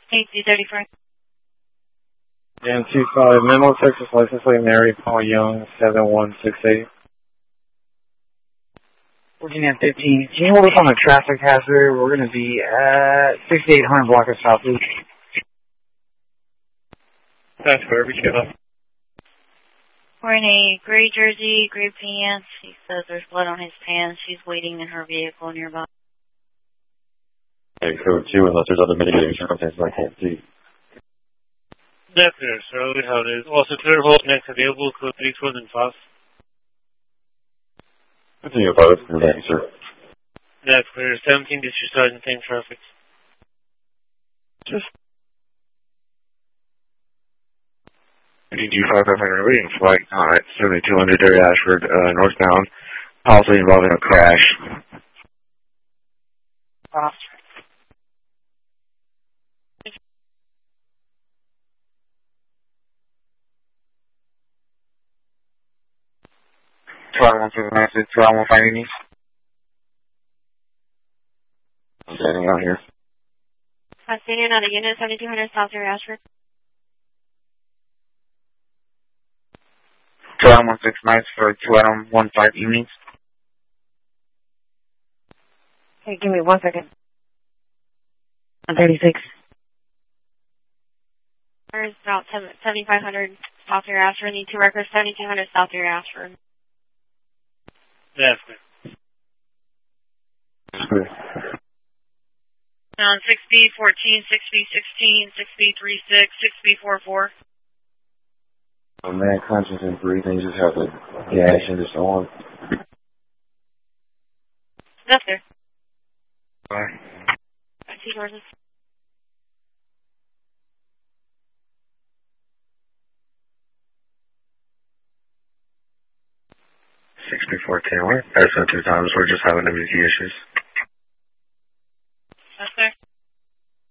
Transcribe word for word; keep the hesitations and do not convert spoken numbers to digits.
eight two thirty-four. Dan two five, Memo, Texas license plate Mary Paul Young, seven one six eight. fourteen and fifteen. Can you hold us on a traffic hazard? We're going to be at sixty-eight hundred block of Southeast. That's where we get up. We're in a gray jersey, gray pants. He says there's blood on his pants. She's waiting in her vehicle nearby. Hey, code two, unless there's other mitigating circumstances I can't see. That's clear, sir. How it is. Also, clear hold next available, code three twelve and five. Continue about it, thank you, sir. That's clear. seventeen district sergeant, same traffic. Just. D five five hundred, waiting flight, alright, seventy-two hundred Dairy Ashford, uh, northbound, possibly involving a crash. Off. twelve one seven nine six, twelve one five eight. I'm standing out here. I'm standing on a unit, seventy-two hundred South Dairy Ashford. twelve one six nine for twelve one five evenings. Hey, give me one second. one thirty-six. There's about seventy-five hundred South Dairy Ashford. Need two records, seventy-two hundred South Dairy Ashford. That's clear. That's good. On six B fourteen, six B sixteen, six B thirty-six, six B forty-four. Oh man, conscious and breathing, just have the gas and just on. That's there. Bye. I see horses. six B four ten, we're passing two times, we're just having M V T issues.